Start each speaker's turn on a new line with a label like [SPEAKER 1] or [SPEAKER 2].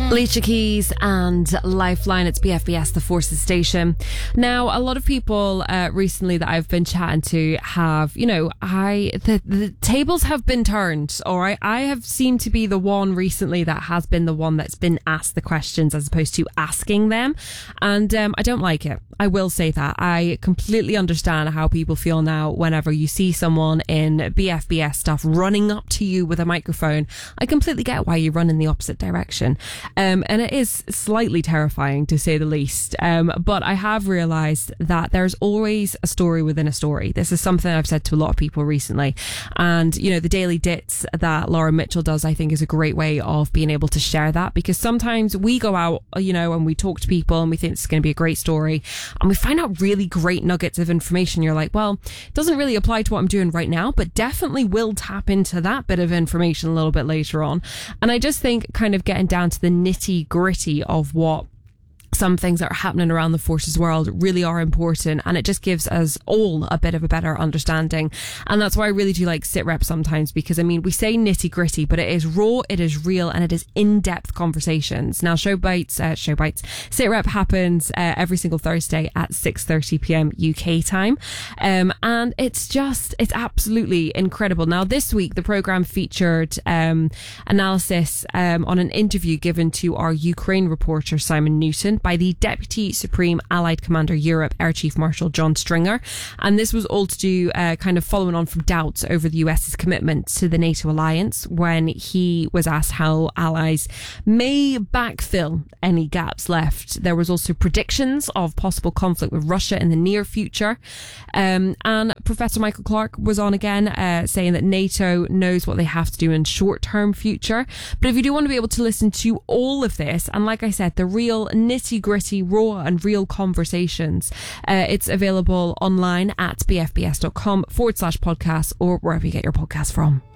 [SPEAKER 1] Alicia Keys and Lifeline. It's BFBS, the Forces Station. Now, a lot of people recently that I've been chatting to have, the tables have been turned, all right? I have seemed to be the one recently that has been the one that's been asked the questions as opposed to asking them. And I don't like it. I will say that. I completely understand how people feel now whenever you see someone in BFBS stuff running up to you with a microphone. I completely get why you run in the opposite direction. And it is slightly terrifying, to say the least. But I have realised that there's always a story within a story. This is something I've said to a lot of people recently. And, the Daily Dits that Laura Mitchell does, I think, is a great way of being able to share that. Because sometimes we go out, and we talk to people and we think it's going to be a great story. And we find out really great nuggets of information. You're like, well, it doesn't really apply to what I'm doing right now, but definitely will tap into that bit of information a little bit later on. And I just think kind of getting down to the nitty gritty of what some things that are happening around the forces world really are important, and it just gives us all a bit of a better understanding. And that's why I really do like SitRep sometimes, because we say nitty gritty, but it is raw, it is real, and it is in-depth conversations. Now, SitRep happens every single Thursday at 6:30 p.m. UK time, and it's absolutely incredible. Now, this week the programme featured analysis on an interview given to our Ukraine reporter Simon Newton by the Deputy Supreme Allied Commander Europe, Air Chief Marshal John Stringer. And this was all to do kind of following on from doubts over the US's commitment to the NATO alliance, when he was asked how allies may backfill any gaps left. There was also predictions of possible conflict with Russia in the near future. And Professor Michael Clark was on again, saying that NATO knows what they have to do in short-term future. But if you do want to be able to listen to all of this, and like I said, the real nitty-gritty, raw and real conversations, it's available online at bfbs.com/podcast or wherever you get your podcasts from.